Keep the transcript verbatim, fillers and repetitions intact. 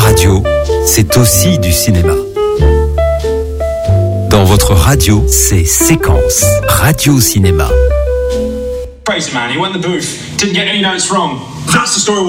radio, c'est aussi du cinéma. Dans votre radio, c'est Séquence, radio-cinéma. Crazy man, he went in the booth, didn't get any notes wrong. That's the story.